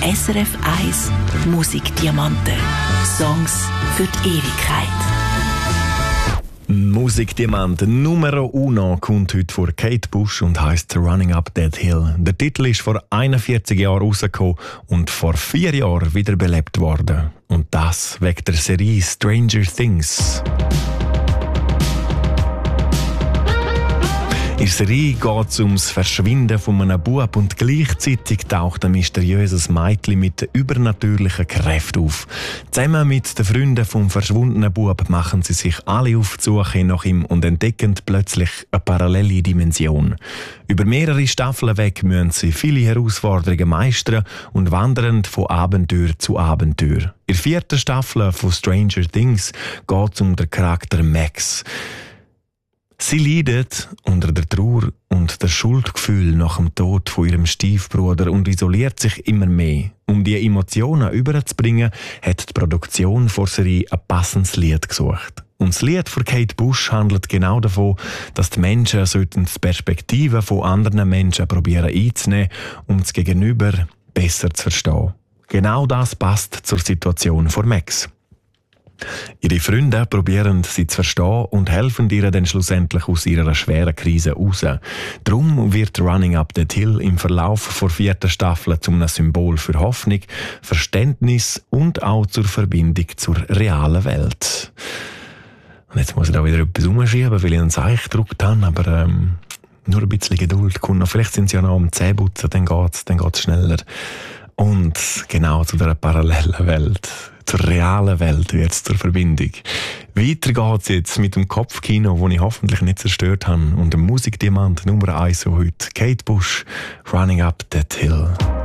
SRF 1 Musikdiamanten. Songs für die Ewigkeit. Musikdiamant Numero Uno kommt heute vor Kate Bush und heisst Running Up That Hill. Der Titel ist vor 41 Jahren rausgekommen und vor 4 Jahren wiederbelebt worden. Und das wegen der Serie Stranger Things. In der Serie geht es ums Verschwinden von einem Bub und gleichzeitig taucht ein mysteriöses Mädchen mit übernatürlichen Kräften auf. Zusammen mit den Freunden vom verschwundenen Bub machen sie sich alle auf die Suche nach ihm und entdecken plötzlich eine parallele Dimension. Über mehrere Staffeln weg müssen sie viele Herausforderungen meistern und wandern von Abenteuer zu Abenteuer. In der 4. Staffel von Stranger Things geht es um den Charakter Max. Sie leidet unter der Trauer und der Schuldgefühl nach dem Tod von ihrem Stiefbruder und isoliert sich immer mehr. Um die Emotionen überzubringen, hat die Produktion der Serie ein passendes Lied gesucht. Und das Lied von Kate Bush handelt genau davon, dass die Menschen die Perspektiven von anderen Menschen probieren einzunehmen, um das Gegenüber besser zu verstehen. Genau das passt zur Situation von Max. Ihre Freunde probieren sie zu verstehen und helfen ihr dann schlussendlich aus ihrer schweren Krise raus. Darum wird Running Up That Hill im Verlauf der 4. Staffel zu einem Symbol für Hoffnung, Verständnis und auch zur Verbindung zur realen Welt. Und jetzt muss ich da wieder etwas umschieben, weil ich einen Seich gedruckt habe, aber nur ein bisschen Geduld kommt noch. Vielleicht sind sie ja noch am Zähneputzen, dann geht's schneller. Und genau zu dieser parallelen Welt, zur realen Welt wird es zur Verbindung. Weiter geht's jetzt mit dem Kopfkino, das ich hoffentlich nicht zerstört habe, und dem Musikdiamant Nummer 1 heute, Kate Bush, Running Up That Hill.